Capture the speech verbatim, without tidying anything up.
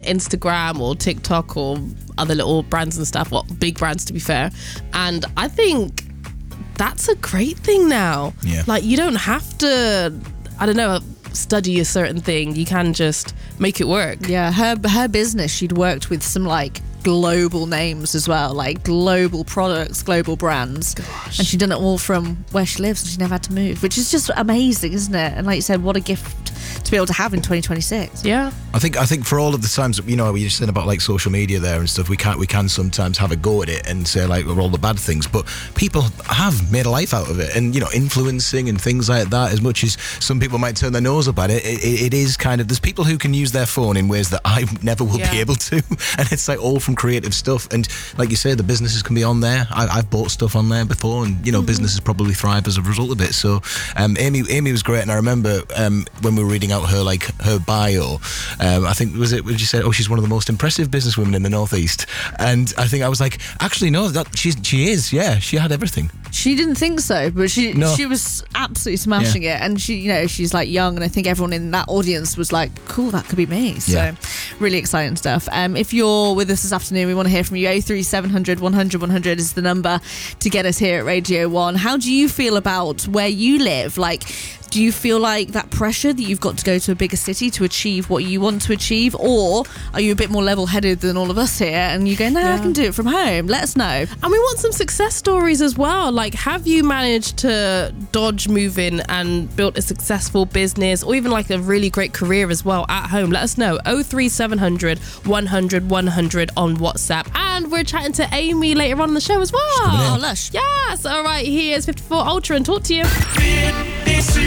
Instagram or TikTok or other little brands and stuff, well, big brands to be fair. And I think that's a great thing now. Yeah. Like, you don't have to, I don't know, study a certain thing. You can just make it work. Yeah, her her business, she'd worked with some like global names as well, like global products, global brands. Gosh. And she'd done it all from where she lives, and she never had to move, which is just amazing, isn't it? And like you said, what a gift to be able to have in twenty twenty-six. Yeah. I think I think for all of the times, you know, we just said about like social media there and stuff, we can't we can sometimes have a go at it and say like we're all the bad things, but people have made a life out of it, and you know, influencing and things like that. As much as some people might turn their nose up at it, it, it is kind of, there's people who can use their phone in ways that I never will yeah. be able to, and it's like all from creative stuff. And like you say, the businesses can be on there. I, I've bought stuff on there before, and you know, mm-hmm. businesses probably thrive as a result of it. So um, Amy Amy was great, and I remember um, when we were reading out her like her bio, um, I think was it would you say, oh, she's one of the most impressive businesswomen in the Northeast, and I think I was like, actually no, that she's she is, yeah, she had everything. She didn't think so, but she no. she was absolutely smashing yeah. it, and she, you know, she's like young, and I think everyone in that audience was like, cool, that could be me. So yeah. really exciting stuff. Um, if you're with us this afternoon, we want to hear from you. oh three seven hundred one hundred one hundred is the number to get us here at Radio One. How do you feel about where you live? Like, do you feel like that pressure that you've got to go to a bigger city to achieve what you want to achieve, or are you a bit more level-headed than all of us here and you go, no, yeah. I can do it from home? Let us know. And we want some success stories as well. Like, have you managed to dodge moving and built a successful business, or even like a really great career as well at home? Let us know. oh three seven hundred one hundred one hundred on WhatsApp. And we're chatting to Amy later on in the show as well. Oh, lush. Yes. All right. Here's fifty-four Ultra and talk to you.